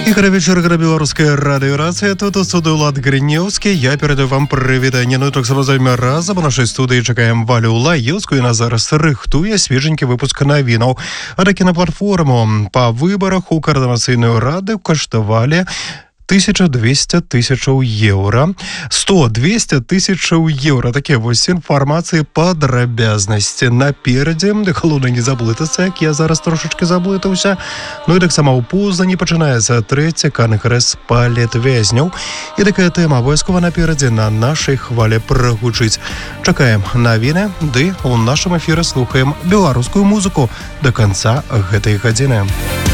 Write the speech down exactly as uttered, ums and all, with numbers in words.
Игорь вечер, игра белорусская радиорация. Тут у студии Влад Гриневский. Я передаю вам привітання. Ну, так само займе разом. У нашій студії чекаємо Валю Лаевскую. І нас зараз рихтує свіженький випуск новинок. А таки на платформу по виборах у Координаційної ради коштували тисяча двісті тисяч євро. сто двісті тисяч євро. Такі ось інформації подробязності напереді. Головне не заблитися, як я зараз трошечки заблитався. Ну і так само у Познані починається третій конгрес політв'язнів. І така тема обов'язково напереді на нашій хвалі прогучить. Чекаємо новини, де у нашому ефірі слухаємо білоруську музику до кінця цієї години.